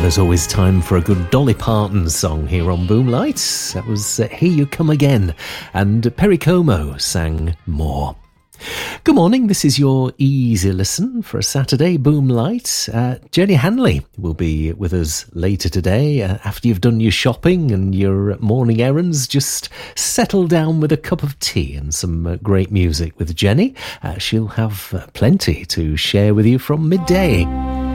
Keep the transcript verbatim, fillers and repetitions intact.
there's always time for a good Dolly Parton song here on Boomlight. That was uh, Here You Come Again, and Perry Como sang More. Good morning, this is your easy listen for a Saturday, Boomlight. Uh, Jenny Hanley will be with us later today. Uh, after you've done your shopping and your morning errands, just settle down with a cup of tea and some uh, great music with Jenny. Uh, she'll have uh, plenty to share with you from midday.